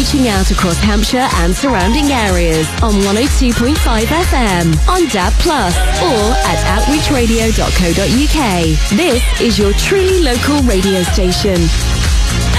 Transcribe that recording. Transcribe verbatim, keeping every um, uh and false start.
reaching out across Hampshire and surrounding areas on one oh two point five F M, on D A B plus, or at outreach radio dot co dot U K. This is your truly local radio station.